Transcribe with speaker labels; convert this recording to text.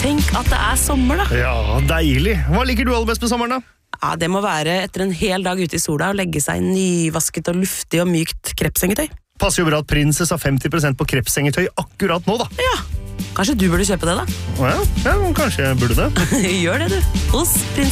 Speaker 1: Tenk at det sommer da.
Speaker 2: Ja, deilig. Hva liker du aller best med sommeren da?
Speaker 1: Ja, det må være etter en hel dag ute i sola og legge seg nyvasket og luftig og mykt krepsengetøy.
Speaker 2: Passer jo bra at Princess har 50% på krepsengetøy akkurat nå da.
Speaker 1: Ja, kanskje du burde kjøpe det da?
Speaker 2: Ja, kanskje jeg burde det.
Speaker 1: Gjør det du, hos Princess.